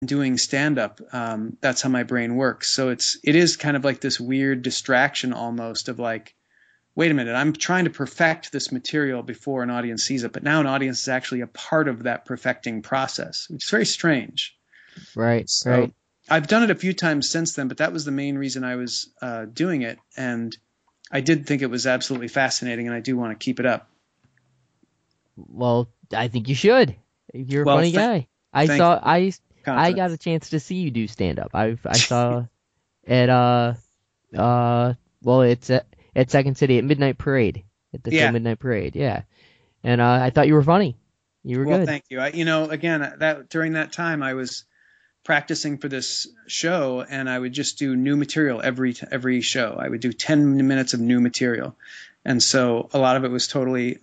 doing stand up, that's how my brain works. So it is kind of like this weird distraction almost of like, wait a minute, I'm trying to perfect this material before an audience sees it, but now an audience is actually a part of that perfecting process, which is very strange. Right, So right. I've done it a few times since then, but that was the main reason I was doing it. And I did think it was absolutely fascinating, and I do want to keep it up. Well, I think you should. You're a Well, funny guy. thank you. I got a Confidence. chance to see you do stand up. I saw at uh well it's at Second City at Midnight Parade at the show Yeah. Midnight Parade. Yeah. And I thought you were funny. You were Well, good. thank you. Again, that during that time, I was practicing for this show, and I would just do new material every show. I would do 10 minutes of new material, and so a lot of it was totally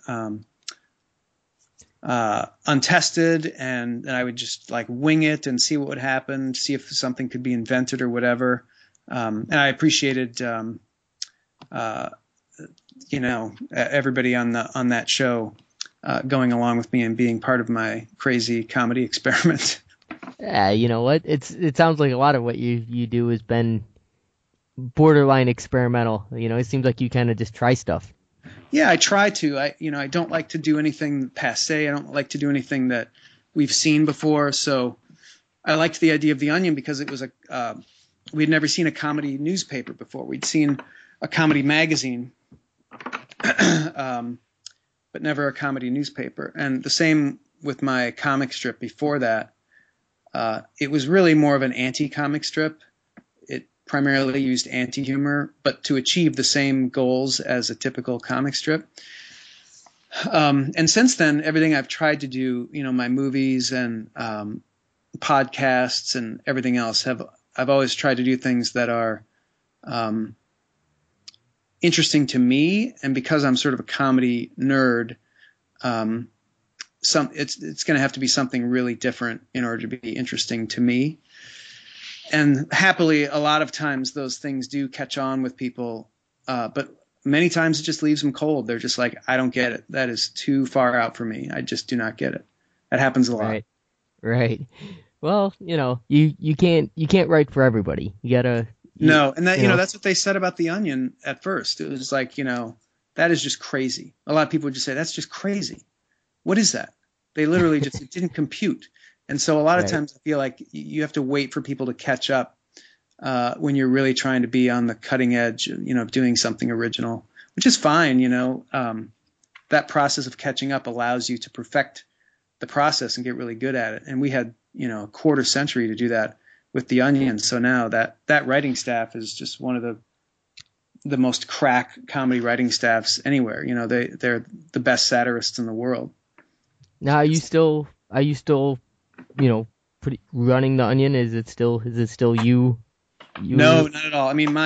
untested, and I would just like wing it and see what would happen, see if something could be invented or whatever. And I appreciated, uh, everybody on that show going along with me and being part of my crazy comedy experiment. Yeah, you know what? It sounds like a lot of what you do has been borderline experimental. You know, it seems like you kind of just try stuff. Yeah, I try to. I don't like to do anything passe. I don't like to do anything that we've seen before. So I liked the idea of the Onion because it was we'd never seen a comedy newspaper before. We'd seen a comedy magazine, um, but never a comedy newspaper. And the same with my comic strip before that. It was really more of an anti-comic strip. It primarily used anti-humor, but to achieve the same goals as a typical comic strip. And since then, everything I've tried to do, my movies and podcasts and everything else I've always tried to do things that are um, interesting to me, and because I'm sort of a comedy nerd, um, it's going to have to be something really different in order to be interesting to me. And happily, a lot of times those things do catch on with people, but many times it just leaves them cold. They're just like, I don't get it. That is too far out for me. I just do not get it. That happens a lot. Right. Right. Well, you know, you can't write for everybody. You gotta No, and that you know. that's what they said about the Onion at first. It was like, that is just crazy. A lot of people would just say that's just crazy. What is that? They literally just it didn't compute. And so a lot of Right. times I feel like you have to wait for people to catch up when you're really trying to be on the cutting edge, doing something original, which is fine. That process of catching up allows you to perfect the process and get really good at it. And we had, a quarter century to do that with the Onion. So now that writing staff is just one of the most crack comedy writing staffs anywhere. They're the best satirists in the world. Now are you still, you know, pretty running the Onion? Is it still you No, you not at all. I mean,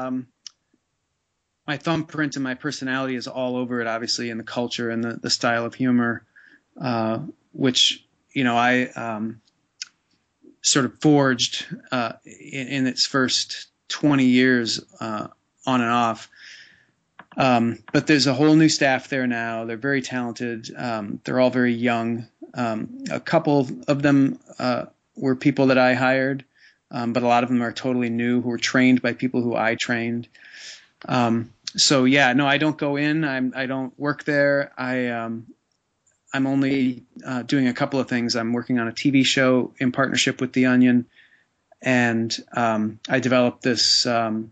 my thumbprint and my personality is all over it, obviously, in the culture and the style of humor, uh, which I sort of forged in its first 20 years on and off. But there's a whole new staff there now. They're very talented. They're all very young. A couple of them were people that I hired, but a lot of them are totally new who were trained by people who I trained. So yeah, no, I don't go in. I don't work there. I'm only doing a couple of things. I'm working on a TV show in partnership with The Onion, and I developed this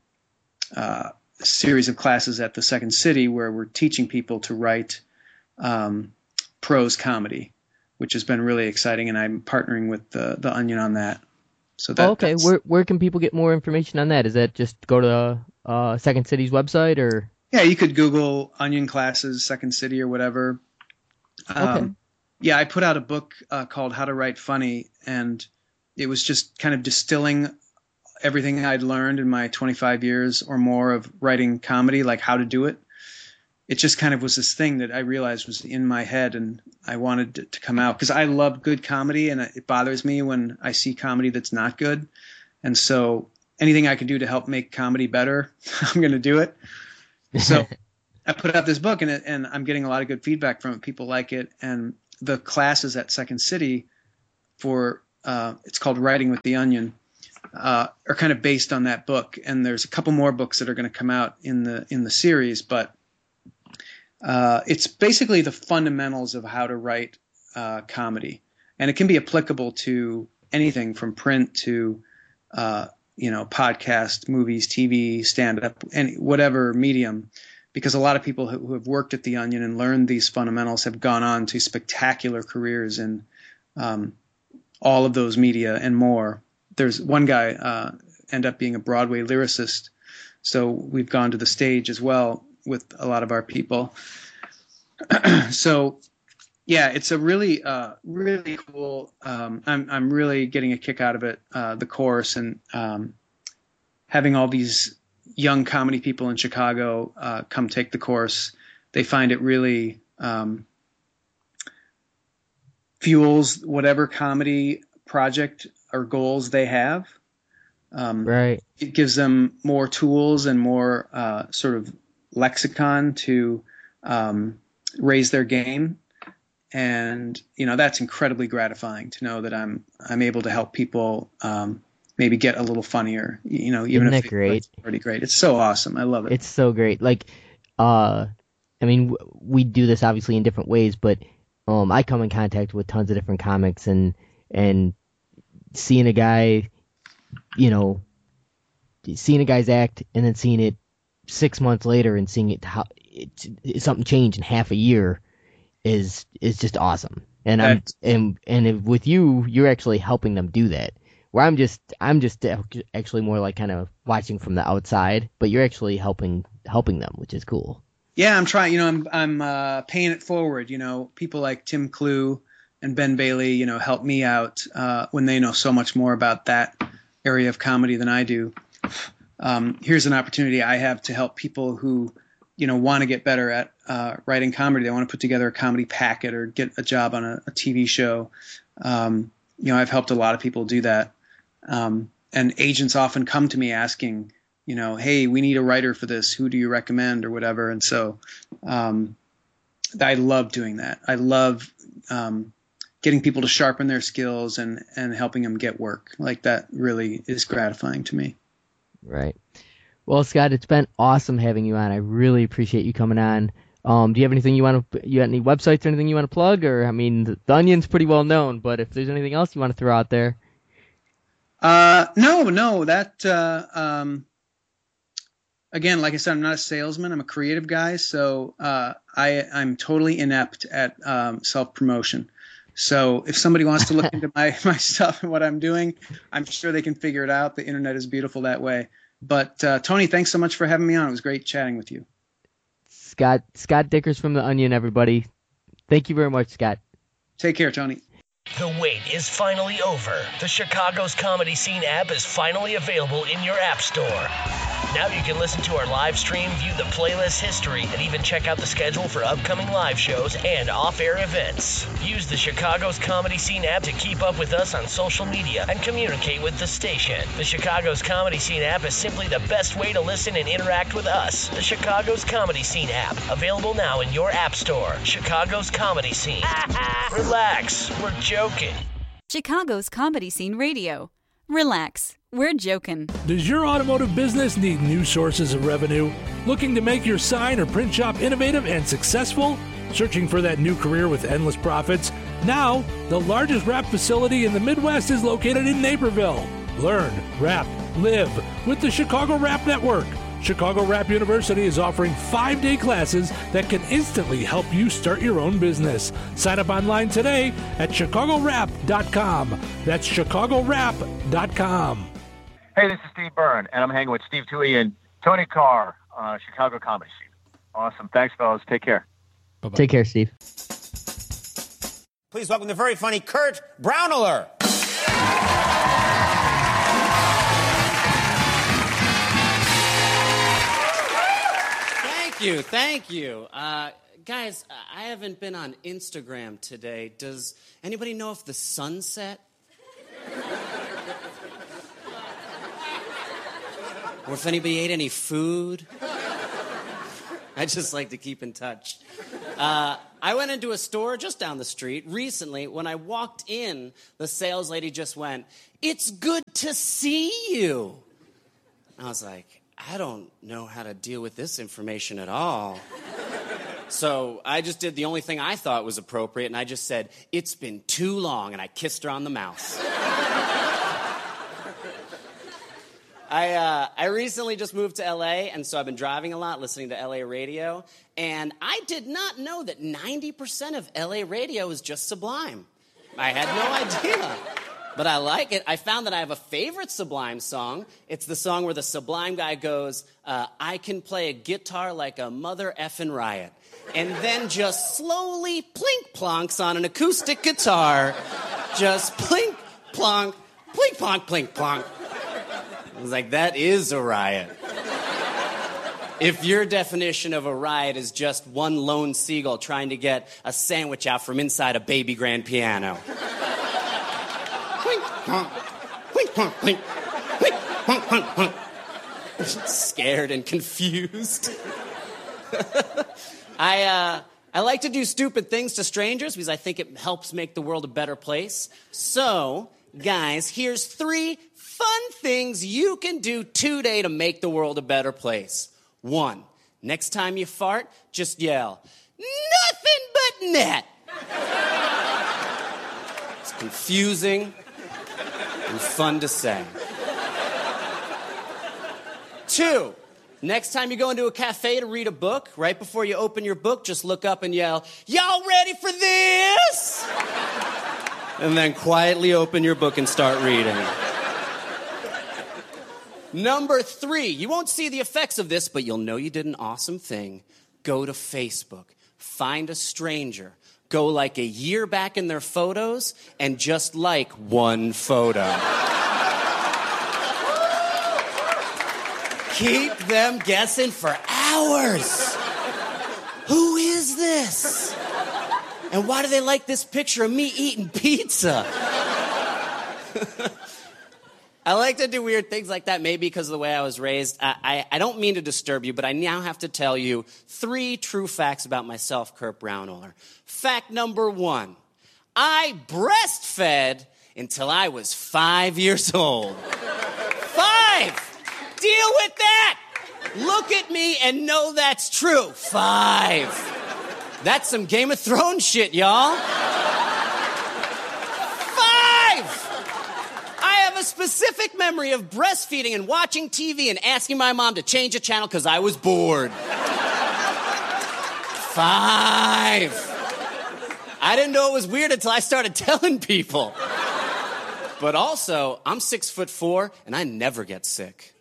series of classes at the Second City where we're teaching people to write um, prose comedy, which has been really exciting. And I'm partnering with the Onion on that. So Oh, that okay. that's Where can people get more information on that? Is that just go to Second City's website or yeah. You could Google Onion classes, Second City, or whatever. Um, okay. yeah, I put out a book called How to Write Funny, and it was just kind of distilling everything I'd learned in my 25 years or more of writing comedy, like how to do it. It just kind of was this thing that I realized was in my head, and I wanted it to come out because I love good comedy, and it bothers me when I see comedy that's not good. And so anything I can do to help make comedy better, I'm going to do it. So I put out this book, and I'm getting a lot of good feedback from it. People like it, and the classes at Second City for it's called Writing with the Onion, are kind of based on that book. And there's a couple more books that are going to come out in the series, but it's basically the fundamentals of how to write comedy, and it can be applicable to anything from print to podcast, movies, TV, stand-up, and whatever medium, because a lot of people who have worked at the Onion and learned these fundamentals have gone on to spectacular careers in all of those media and more. There's one guy end up being a Broadway lyricist, so we've gone to the stage as well with a lot of our people. So yeah, it's a really, really cool. I'm really getting a kick out of it. The course and having all these young comedy people in Chicago come take the course. They find it really fuels whatever comedy project or goals they have. Right. It gives them more tools and more sort of lexicon to raise their game. And, that's incredibly gratifying to know that I'm able to help people maybe get a little funnier, even Isn't if that great? It's pretty great. It's so awesome. I love it. It's so great. Like, we do this obviously in different ways, but I come in contact with tons of different comics and seeing a guy, seeing a guy's act and then seeing it 6 months later and seeing something change in half a year is just awesome. And with you, you're actually helping them do that. Where I'm just actually more like kind of watching from the outside, but you're actually helping them, which is cool. Yeah, I'm trying. I'm paying it forward. People like Tim Clue and Ben Bailey, help me out when they know so much more about that area of comedy than I do. Here's an opportunity I have to help people who want to get better at writing comedy. They want to put together a comedy packet or get a job on a TV show. I've helped a lot of people do that. And agents often come to me asking, hey, we need a writer for this. Who do you recommend or whatever? And so I love doing that. I love getting people to sharpen their skills and helping them get work. Like, that really is gratifying to me. Right. Well, Scott, it's been awesome having you on. I really appreciate you coming on. Do you have anything you got any websites or anything you want to plug? Or, the Onion's pretty well known, but if there's anything else you want to throw out there. No, that, again, like I said, I'm not a salesman. I'm a creative guy. So, I'm totally inept at, self-promotion. So if somebody wants to look into my stuff and what I'm doing, I'm sure they can figure it out. The internet is beautiful that way. But Tony, thanks so much for having me on. It was great chatting with you. Scott Dikkers from The Onion, everybody. Thank you very much, Scott. Take care, Tony. The wait is finally over. The Chicago's Comedy Scene app is finally available in your app store. Now you can listen to our live stream, view the playlist history, and even check out the schedule for upcoming live shows and off-air events. Use the Chicago's Comedy Scene app to keep up with us on social media and communicate with the station. The Chicago's Comedy Scene app is simply the best way to listen and interact with us. The Chicago's Comedy Scene app, available now in your app store. Chicago's Comedy Scene. Relax, we're joking. Chicago's Comedy Scene Radio. Relax, we're joking. Does your automotive business need new sources of revenue? Looking to make your sign or print shop innovative and successful? Searching for that new career with endless profits? Now, the largest wrap facility in the Midwest is located in Naperville. Learn, wrap, live with the Chicago Wrap Network. Chicago Wrap University is offering 5-day classes that can instantly help you start your own business. Sign up online today at chicagowrap.com. That's chicagowrap.com. Hey, this is Steve Byrne, and I'm hanging with Steve Toohey and Tony Carr on Chicago Comedy Scene. Awesome. Thanks, fellas. Take care. Bye-bye. Take care, Steve. Please welcome the very funny Kurt Browneler. Thank you. Guys, I haven't been on Instagram today. Does anybody know if the sun set? Or if anybody ate any food? I just like to keep in touch. I went into a store just down the street recently. When I walked in, the sales lady just went, "It's good to see you." I was like, I don't know how to deal with this information at all. So I just did the only thing I thought was appropriate, and I just said, "It's been too long," and I kissed her on the mouth. I recently just moved to LA, and so I've been driving a lot, listening to LA radio, and I did not know that 90% of LA radio is just Sublime. I had no idea, but I like it. I found that I have a favorite Sublime song. It's the song where the Sublime guy goes, "I can play a guitar like a mother effing riot," and then just slowly plink plonks on an acoustic guitar, just plink plonk, plink plonk, plink plonk. I was like, that is a riot. If your definition of a riot is just one lone seagull trying to get a sandwich out from inside a baby grand piano. Plink, plonk, plink, plonk, plink, plink, plonk, plonk, plonk. Scared and confused. I like to do stupid things to strangers because I think it helps make the world a better place. So, guys, here's 3 fun things you can do today to make the world a better place. 1, next time you fart, just yell, "Nothing but net." It's confusing and fun to say. 2, next time you go into a cafe to read a book, right before you open your book, just look up and yell, "Y'all ready for this?" And then quietly open your book and start reading. Number 3, you won't see the effects of this, but you'll know you did an awesome thing. Go to Facebook, find a stranger, go like a year back in their photos, and just like one photo. Keep them guessing for hours. Who is this? And why do they like this picture of me eating pizza? I like to do weird things like that, maybe because of the way I was raised. I don't mean to disturb you, but I now have to tell you 3 true facts about myself, Kurt Braunohler. Fact number 1, I breastfed until I was 5 years old. 5! Deal with that! Look at me and know that's true. 5. That's some Game of Thrones shit, y'all. 5! I have a specific memory of breastfeeding and watching TV and asking my mom to change a channel because I was bored. 5! I didn't know it was weird until I started telling people. But also, I'm 6'4" and I never get sick.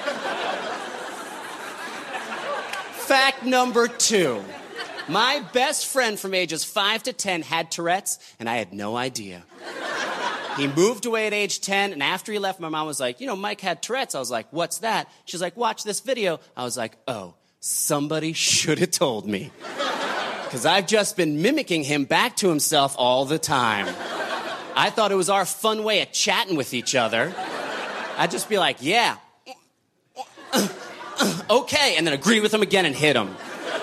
Fact number 2. My best friend from ages 5 to 10 had Tourette's, and I had no idea. He moved away at age 10, and after he left, my mom was like, Mike had Tourette's. I was like, what's that? She's like, watch this video. I was like, oh, somebody should have told me. Because I've just been mimicking him back to himself all the time. I thought it was our fun way of chatting with each other. I'd just be like, yeah. Okay, and then agree with him again and hit him.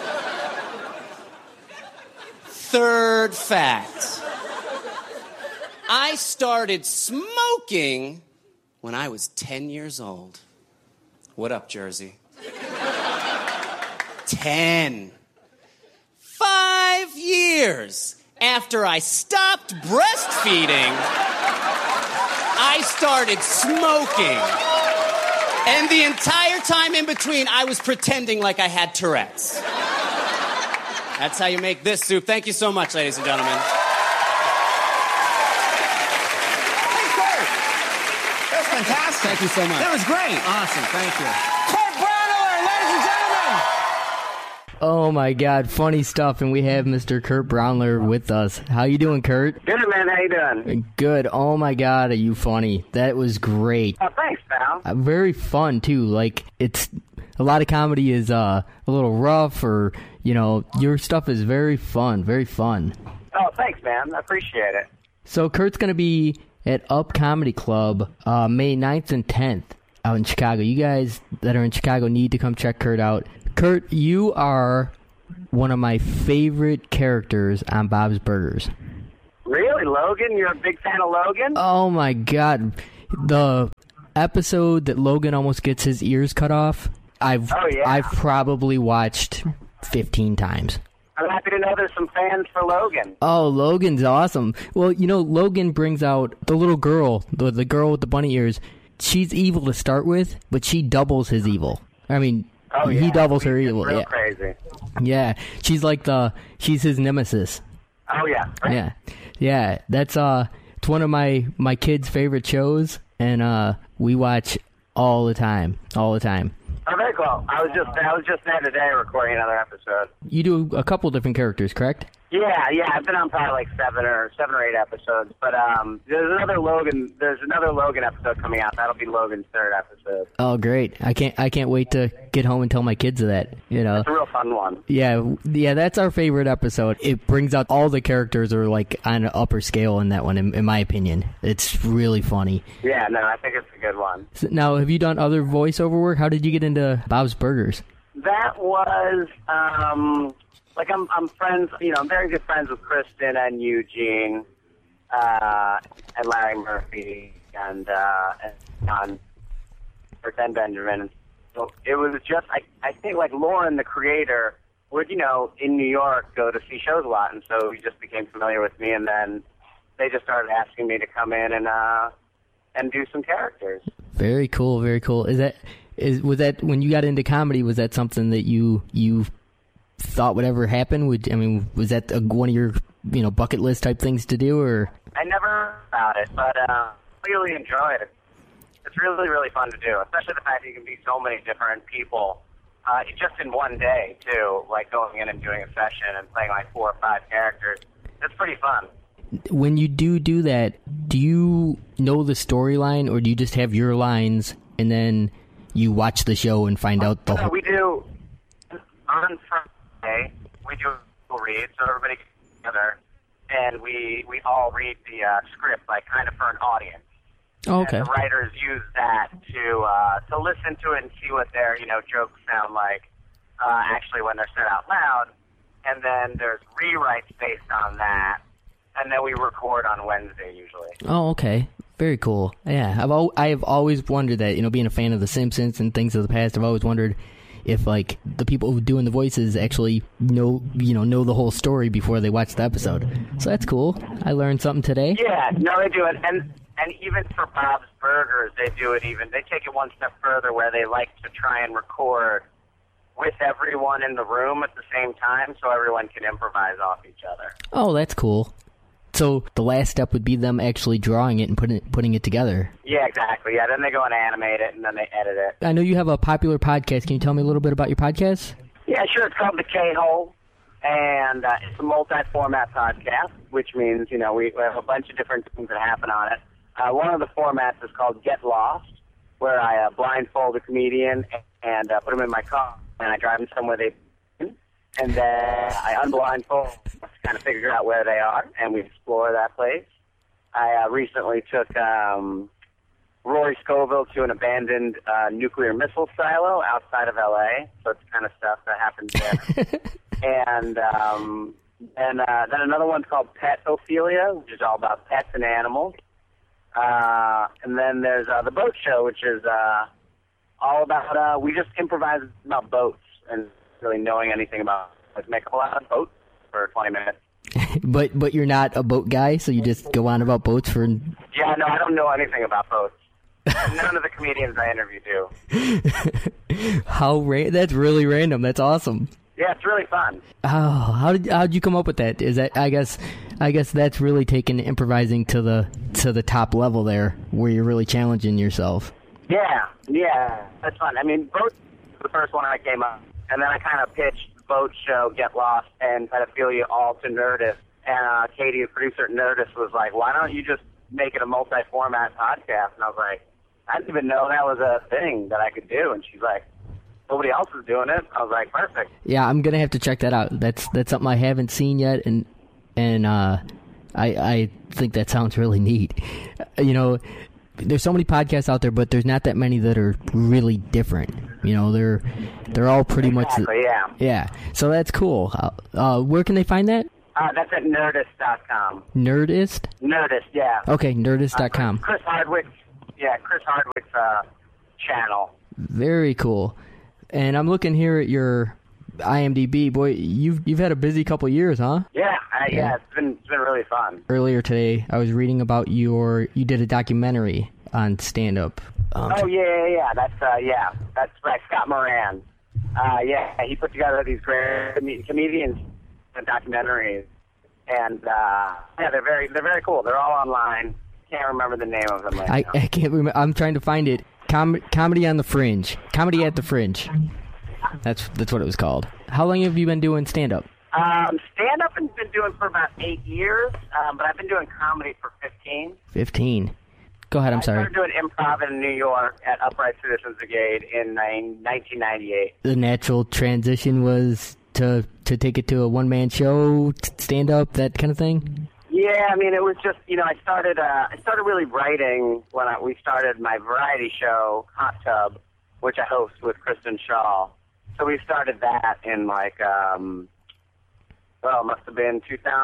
3rd fact. I started smoking when I was 10 years old. What up, Jersey? 10. 5 years after I stopped breastfeeding, I started smoking. And the entire time in between, I was pretending like I had Tourette's. That's how you make this soup. Thank you so much, ladies and gentlemen. That was fantastic. Thank you so much. That was great. Awesome. Thank you. Kurt Braunohler, ladies and gentlemen. Oh my God, funny stuff, and we have Mr. Kurt Braunohler with us. How you doing, Kurt? Good, man. How you doing? Good. Oh my God, are you funny? That was great. Oh, thanks, pal. Very fun too. Like, it's a lot of comedy is a little rough, or your stuff is very fun. Very fun. Oh, thanks, man. I appreciate it. So Kurt's gonna be at Up Comedy Club May 9th and 10th out in Chicago. You guys that are in Chicago need to come check Kurt out. Kurt, you are one of my favorite characters on Bob's Burgers. Really, Logan? You're a big fan of Logan? Oh my God, the episode that Logan almost gets his ears cut off. I've probably watched 15 times. I'm happy to know there's some fans for Logan. Oh, Logan's awesome. Well, Logan brings out the little girl, the girl with the bunny ears. She's evil to start with, but she doubles his evil. I mean, he doubles her evil. Real crazy. Yeah, she's his nemesis. Oh yeah. Yeah. That's it's one of my kids' favorite shows, and we watch all the time. Oh, very cool. I was just there today recording another episode. You do a couple different characters, correct? Yeah. I've been on probably like seven or eight episodes. But there's another Logan episode coming out. That'll be Logan's third episode. Oh, great! I can't wait to get home and tell my kids that. It's a real fun one. Yeah. That's our favorite episode. It brings out all the characters are like on an upper scale in that one, in my opinion. It's really funny. Yeah, no, I think it's a good one. So now, have you done other voiceover work? How did you get into Bob's Burgers? That was I'm friends. I'm very good friends with Kristen and Eugene, and Larry Murphy and John and Benjamin. So it was just I think like Lauren, the creator, would in New York go to see shows a lot, and so he just became familiar with me, and then they just started asking me to come in and do some characters. Very cool, very cool. Was that when you got into comedy? Was that something that you thought would ever happen? Was that one of your bucket list type things to do, or? I never thought it, but really enjoy it. It's really, really fun to do, especially the fact that you can be so many different people just in one day too. Like going in and doing a session and playing like 4 or 5 characters. It's pretty fun. When you do that, do you know the storyline, or do you just have your lines and then you watch the show and find out the whole? We do on Friday. We do a read, so everybody gets together, and we all read the script, like kind of for an audience. Oh, okay. And the writers use that to listen to it and see what their jokes sound like actually when they're said out loud, and then there's rewrites based on that, and then we record on Wednesday usually. Oh, okay. Very cool. Yeah, I have always wondered that, being a fan of The Simpsons and things of the past, I've always wondered if like the people doing the voices actually know the whole story before they watch the episode. So that's cool. I learned something today. Yeah, no, they do it, and even for Bob's Burgers, they do it. They take it one step further, where they like to try and record with everyone in the room at the same time, so everyone can improvise off each other. Oh, that's cool. So the last step would be them actually drawing it and putting it together. Yeah, exactly. Yeah, then they go and animate it, and then they edit it. I know you have a popular podcast. Can you tell me a little bit about your podcast? Yeah, sure. It's called The K-Hole, and it's a multi-format podcast, which means, we have a bunch of different things that happen on it. One of the formats is called Get Lost, where I blindfold a comedian and put them in my car, and I drive them somewhere they've been, and then I unblindfold to kind of figure out where they are, and we explore that place. I recently took Rory Scovel to an abandoned nuclear missile silo outside of L.A., so it's kind of stuff that happens there. And then another one's called Pet Ophelia, which is all about pets and animals. And then there's The Boat Show, which is all about, we just improvise about boats and really knowing anything about, make a lot of boats for 20 minutes. But you're not a boat guy, so you just go on about boats for... Yeah, no, I don't know anything about boats. None of the comedians I interview do. That's really random. That's awesome. Yeah, it's really fun. Oh, how'd you come up with that? Is that I guess that's really taking improvising to the top level there, where you're really challenging yourself. Yeah, that's fun. I mean, boats was the first one I came up, and then I kind of pitched Boat Show, Get Lost, and Pedophilia all to Nerdist. And Katie, the producer at Nerdist, was like, "Why don't you just make it a multi-format podcast?" And I was like, "I didn't even know that was a thing that I could do." And she's like, "Nobody else is doing it." I was like, "Perfect." Yeah, I'm gonna have to check that out. That's something I haven't seen yet, and I think that sounds really neat. There's so many podcasts out there, but there's not that many that are really different. They're all pretty much yeah. Yeah, so that's cool. Where can they find that? That's at Nerdist.com. Nerdist? Nerdist, yeah. Okay, Nerdist.com. Chris Hardwick's channel. Very cool. And I'm looking here at your IMDb. Boy, you've had a busy couple years, huh? Yeah, it's been really fun. Earlier today, I was reading about you did a documentary on stand-up. Yeah. That's right, Scott Moran. He put together these great comedians and documentaries, and they're very cool. They're all online. Can't remember the name of them right now. I can't remember. I'm trying to find it. Comedy on the Fringe. Comedy at the Fringe. That's what it was called. How long have you been doing stand-up? Stand-up I've been doing for about 8 years, but I've been doing comedy for 15. 15. Go ahead, I'm sorry. I started doing improv in New York at Upright Citizens Brigade in 1998. The natural transition was to take it to a one-man show, stand-up, that kind of thing? Yeah, I mean, it was just, I started really writing when we started my variety show, Hot Tub, which I host with Kristen Shaw. So we started that in it must have been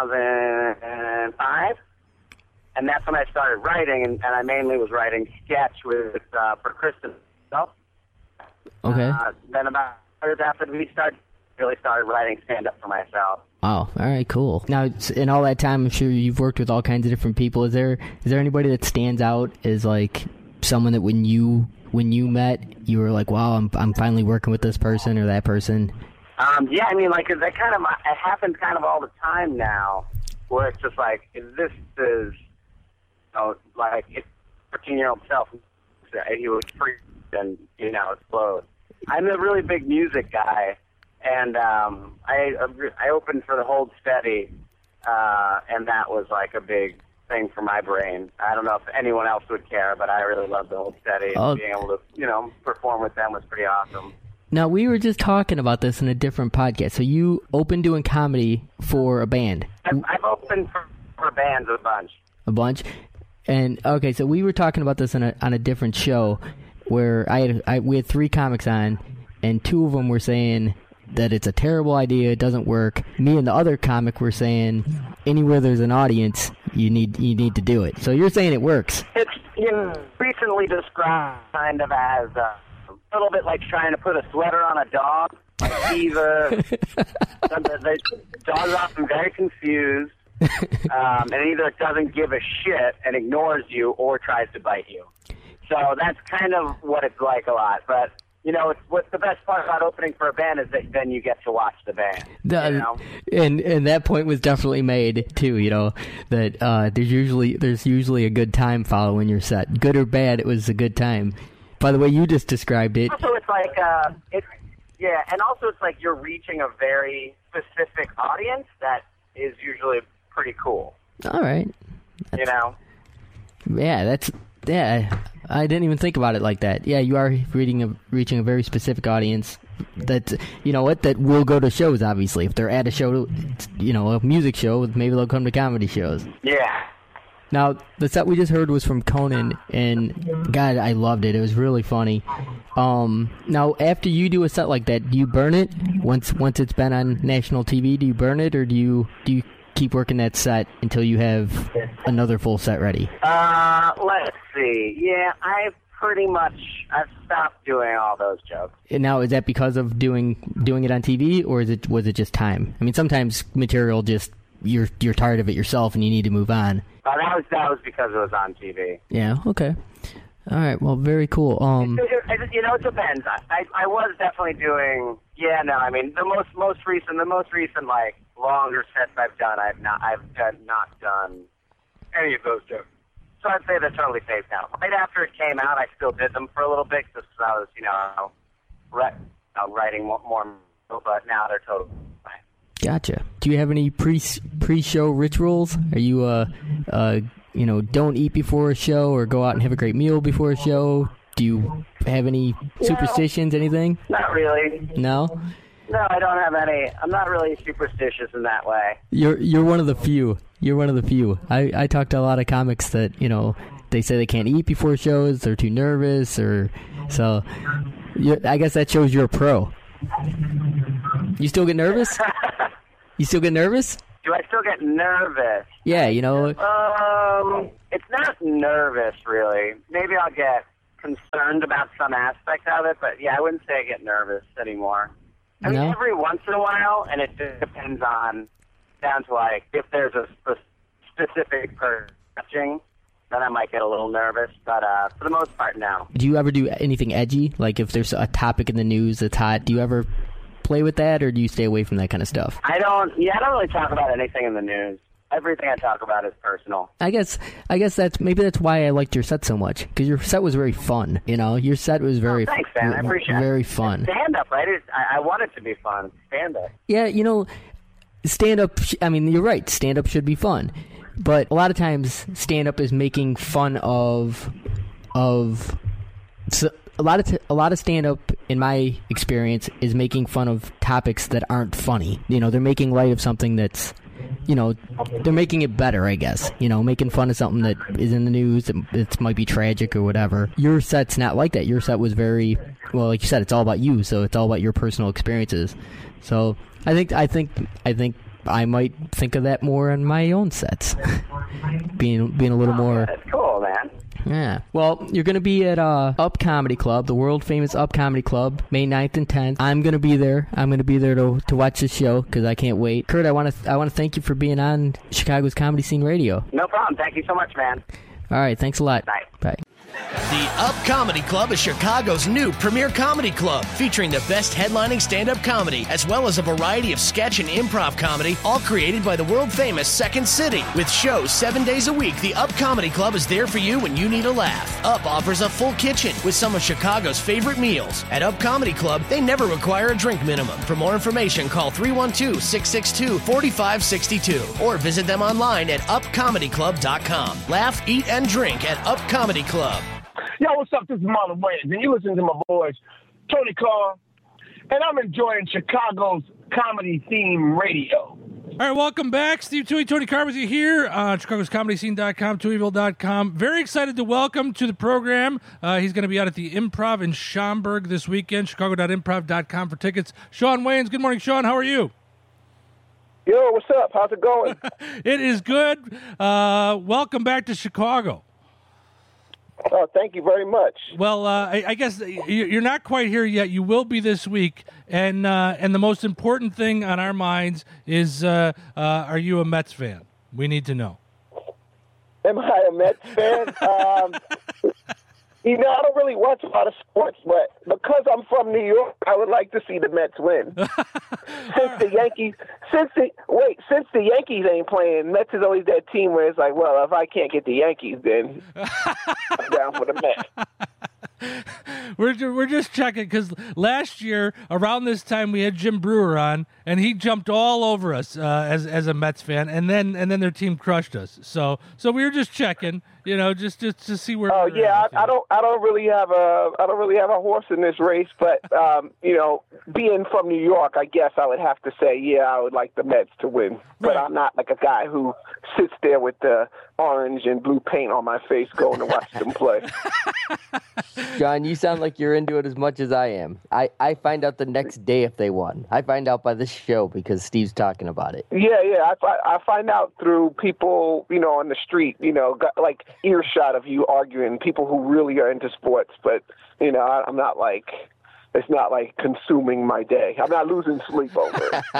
2005. And that's when I started writing, and I mainly was writing sketch for Kristen. Okay. Then about years after we really started writing stand-up for myself. Oh, all right, cool. Now, in all that time, I'm sure you've worked with all kinds of different people. Is there anybody that stands out as like someone that when you met, you were like, wow, I'm finally working with this person or that person? Yeah, I mean, like it happens kind of all the time now, where it's just like this is. Like his 14-year-old self, he was free and explode. I'm a really big music guy, and I opened for the Hold Steady, and that was like a big thing for my brain. I don't know if anyone else would care, but I really loved the Hold Steady, and being able to perform with them was pretty awesome. Now, we were just talking about this in a different podcast. So you opened doing comedy for a band. I've opened for bands a bunch. A bunch? And okay, so we were talking about this on a different show where we had 3 comics on, and 2 of them were saying that it's a terrible idea, it doesn't work. Me and the other comic were saying anywhere there's an audience, you need to do it. So you're saying it works. It's recently described kind of as a little bit like trying to put a sweater on a dog. Like the dog's often very confused. And either doesn't give a shit and ignores you or tries to bite you. So that's kind of what it's like a lot. But, what's the best part about opening for a band is that then you get to watch the band. And that point was definitely made, too, that there's usually a good time following your set. Good or bad, it was a good time. By the way, you just described it. Also, it's like, and also it's like you're reaching a very specific audience that is usually pretty cool. All right. Yeah, I didn't even think about it like that. Yeah, you are reaching a very specific audience that, that will go to shows, obviously. If they're at a show, a music show, maybe they'll come to comedy shows. Yeah. Now, the set we just heard was from Conan, and God, I loved it. It was really funny. Now, after you do a set like that, do you burn it? Once it's been on national TV, do you burn it, or do you keep working that set until you have another full set ready? Let's see. Yeah, I've stopped doing all those jokes. And now, is that because of doing it on TV, or was it just time? I mean, sometimes material just you're tired of it yourself and you need to move on. That was because it was on TV. Yeah. Okay. All right. Well, very cool. It depends. I was definitely doing. Yeah. No. I mean, the most recent like longer sets I've done. I've not done any of those jokes. So I'd say they're totally safe now. Right after it came out, I still did them for a little bit just because I was writing more, but now they're totally fine. Gotcha. Do you have any pre-show rituals? Are you don't eat before a show or go out and have a great meal before a show? Do you have any superstitions, anything? Not really. No? No, I don't have any. I'm not really superstitious in that way. You're one of the few. You're one of the few. I talk to a lot of comics that, they say they can't eat before shows, they're too nervous, I guess that shows you're a pro. You still get nervous? You still get nervous? Do I still get nervous? Yeah, It's not nervous, really. Maybe I'll get concerned about some aspect of it, but yeah, I wouldn't say I get nervous anymore. I mean, every once in a while, and it just depends on, down to like, if there's a specific person watching, then I might get a little nervous, but for the most part, no. Do you ever do anything edgy? Like if there's a topic in the news that's hot, do you ever play with that, or do you stay away from that kind of stuff? I don't really talk about anything in the news. Everything I talk about is personal. I guess that's why I liked your set so much, because your set was very fun. Your set was very thanks, man. I appreciate it. Very fun. Stand up, right? I want it to be fun. Stand up. Yeah, stand up. I mean, you're right. Stand up should be fun, but a lot of times stand up is making fun of. So a lot of stand up, in my experience, is making fun of topics that aren't funny. They're making light of something that's. They're making it better, I guess. Making fun of something that is in the news that might be tragic or whatever. Your set's not like that. Your set was very, well, like you said, it's all about you, so it's all about your personal experiences. So I think I might think of that more in my own sets, being a little more. That's cool, man. Yeah. Well, you're going to be at Up Comedy Club, the world-famous Up Comedy Club, May 9th and 10th. I'm going to be there. I'm going to be there to watch the show because I can't wait. Kurt, I want to thank you for being on Chicago's Comedy Scene Radio. No problem. Thank you so much, man. All right. Thanks a lot. Bye. Bye. The Up Comedy Club is Chicago's new premier comedy club, featuring the best headlining stand-up comedy, as well as a variety of sketch and improv comedy, all created by the world-famous Second City. With shows 7 days a week, the Up Comedy Club is there for you when you need a laugh. Up offers a full kitchen with some of Chicago's favorite meals. At Up Comedy Club, they never require a drink minimum. For more information, call 312-662-4562 or visit them online at upcomedyclub.com. Laugh, eat, and drink at Up Comedy Club. Yo, what's up? This is Marlon Wayans, and you listen to my boys, Tony Carr, and I'm enjoying Chicago's Comedy Scene Radio. All right, welcome back. Steve Tui, Tony Carr with you here on chicagoscomedyscene.com, TuiVille.com. Very excited to welcome to the program. He's going to be out at the Improv in Schaumburg this weekend, chicago.improv.com for tickets. Sean Wayans. Good morning, Sean. How are you? Yo, what's up? How's it going? It is good. Welcome back to Chicago. Oh, thank you very much. Well, I guess you're not quite here yet. You will be this week, and the most important thing on our minds is: are you a Mets fan? We need to know. Am I a Mets fan? I don't really watch a lot of sports, but because I'm from New York, I would like to see the Mets win. Since the Yankees ain't playing, Mets is always that team where it's like, well, if I can't get the Yankees, then I'm down for the Mets. We're just checking because last year around this time we had Jim Brewer on, and he jumped all over us as a Mets fan, and then their team crushed us. So we were just checking, just to see where. Oh yeah, I don't really have a horse in this race, but being from New York, I guess I would have to say I would like the Mets to win. But I'm not like a guy who sits there with the orange and blue paint on my face going to watch them play. John, you sound like you're into it as much as I am. I find out the next day if they won. I find out by this show because Steve's talking about it. Yeah. I find out through people, on the street, got like earshot of you arguing, people who really are into sports. But, I'm not like, it's not like consuming my day. I'm not losing sleep over it.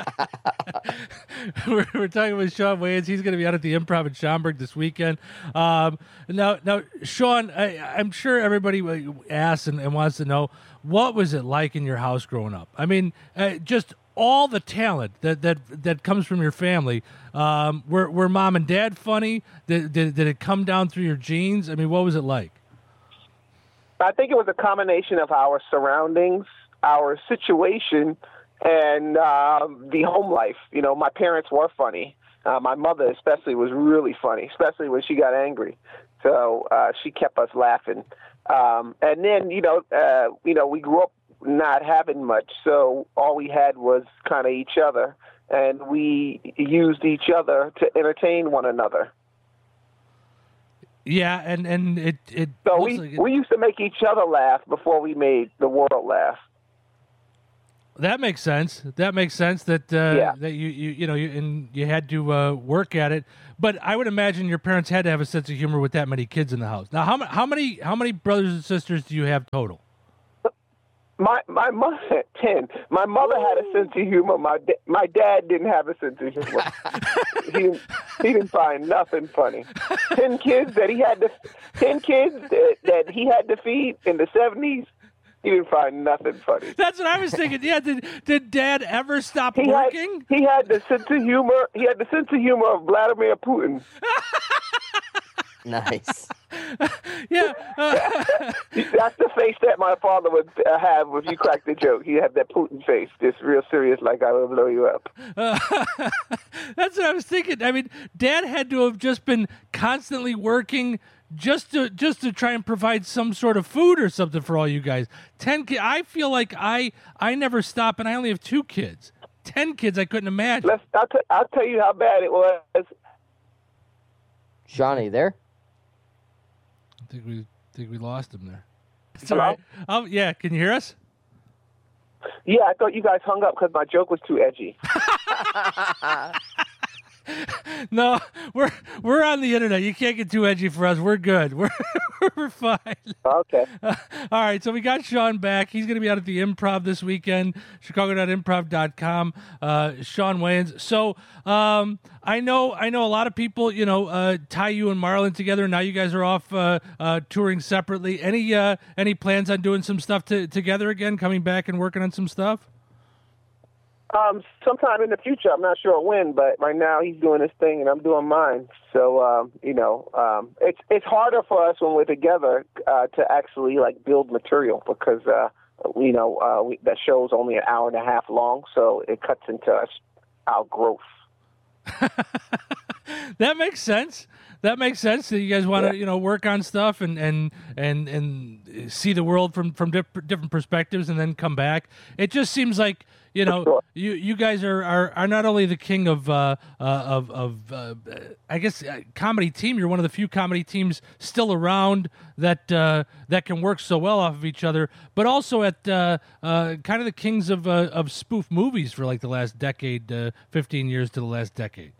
We're talking with Sean Wayans. He's going to be out at the Improv in Schaumburg this weekend. Now, Sean, I'm sure everybody asks and wants to know, what was it like in your house growing up? I mean, just all the talent that comes from your family. Were mom and dad funny? Did it come down through your genes? I mean, what was it like? I think it was a combination of our surroundings, our situation, and the home life. My parents were funny. My mother especially was really funny, especially when she got angry. So she kept us laughing. And then, we grew up not having much, so all we had was kind of each other, and we used each other to entertain one another. Yeah, and it so we used to make each other laugh before we made the world laugh. That makes sense. That makes sense. That you had to work at it. But I would imagine your parents had to have a sense of humor with that many kids in the house. Now, how many brothers and sisters do you have total? My mother had 10. My mother had a sense of humor. My dad didn't have a sense of humor. he didn't find nothing funny. 10 kids that he had to feed in the 70s. He didn't find nothing funny. That's what I was thinking. Yeah, did Dad ever stop working? He had the sense of humor. He had the sense of humor of Vladimir Putin. Nice. Yeah. That's the face that my father would have if you cracked the joke. He had that Putin face, just real serious, like I will blow you up. That's what I was thinking. I mean, Dad had to have just been constantly working just to try and provide some sort of food or something for all you guys. 10 kids. I feel like I never stop, and I only have 2 kids. 10 kids, I couldn't imagine. I'll tell you how bad it was. Sean, are you there? I think we lost him there. It's Hello? all right. Oh yeah, can you hear us? Yeah, I thought you guys hung up because my joke was too edgy. No, we're on the internet. You can't get too edgy for us. We're good. We're fine. Okay. All right, so we got Sean back. He's going to be out at the Improv this weekend, chicago.improv.com. Sean Wayans. So I know a lot of people, tie you and Marlon together. Now you guys are off touring separately. Any plans on doing some stuff together again, coming back and working on some stuff? Sometime in the future, I'm not sure when, but right now he's doing his thing and I'm doing mine. So, it's harder for us when we're together to actually build material because that show's only an hour and a half long, so it cuts into our growth. That makes sense. That that you guys want to work on stuff and see the world from different perspectives and then come back. It just seems like you guys are not only the king of I guess comedy team. You're one of the few comedy teams still around that can work so well off of each other, but also at kind of the kings of spoof movies for like the last decade, 15 years to the last decade.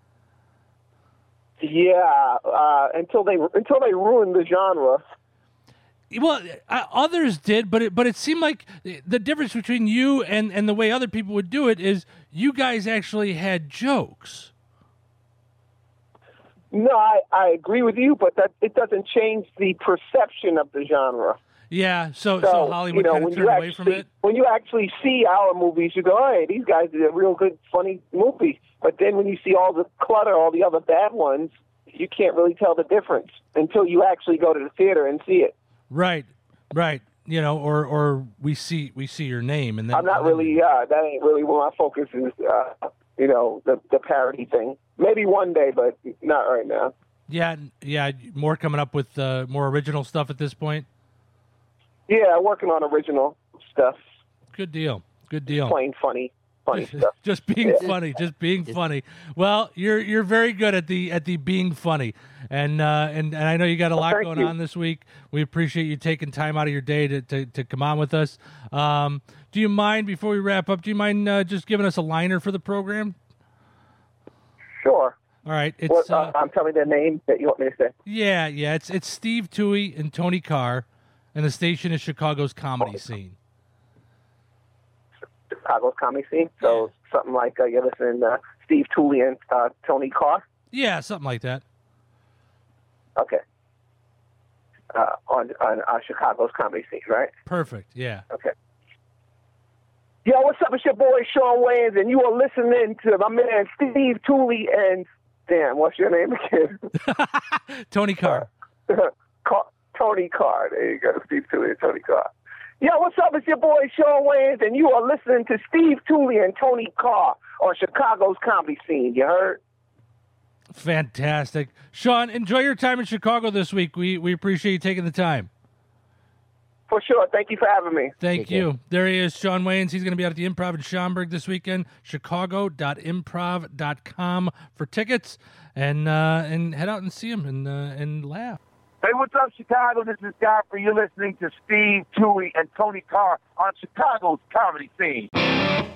Yeah, until they ruined the genre. Well, others did, but it seemed like the difference between you and the way other people would do it is you guys actually had jokes. No, I agree with you, but that it doesn't change the perception of the genre. Yeah, so Hollywood kind of turned away from it. When you actually see our movies, you go, "Hey, these guys did a real good, funny movie." But then when you see all the clutter, all the other bad ones, you can't really tell the difference until you actually go to the theater and see it. Right. Or we see your name, and then I'm not really. That ain't really where my focus is. The parody thing. Maybe one day, but not right now. Yeah. More coming up with more original stuff at this point. Yeah, working on original stuff. Good deal. Plain funny stuff. Just being funny. Well, you're very good at the being funny, and I know you got a lot going on this week. We appreciate you taking time out of your day to come on with us. Do you mind, before we wrap up, just giving us a liner for the program? Sure. All right. It's tell me the name that you want me to say. Yeah. It's Steve Toohey and Tony Carr, and the station is Chicago's Comedy Scene. Chicago's Comedy Scene. So something like you're listening to Steve Toohey and Tony Carr. Yeah, something like that. Okay. On Chicago's Comedy Scene, right? Perfect. Yeah. Okay. Yo, what's up? It's your boy Sean Wayans, and you are listening to my man Steve Toohey and what's your name again? Tony Carr. Tony Carr. There you go, Steve Toohey and Tony Carr. Yo, what's up? It's your boy Sean Wayans, and you are listening to Steve Toohey and Tony Carr on Chicago's Comedy Scene. You heard? Fantastic. Sean, enjoy your time in Chicago this week. We appreciate you taking the time. For sure. Thank you for having me. Thank you. There he is, Sean Wayans. He's going to be out at the Improv in Schaumburg this weekend. Chicago.improv.com for tickets, and head out and see him and laugh. Hey, what's up, Chicago? This is Godfrey. You're listening to Steve, Tui, and Tony Carr on Chicago's Comedy Scene.